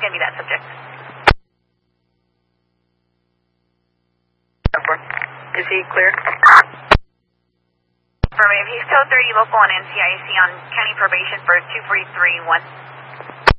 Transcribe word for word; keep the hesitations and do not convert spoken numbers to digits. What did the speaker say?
going to be that subject. Is he cleared? Affirmative. He's code thirty local on N C I C on county probation for two forty-three one.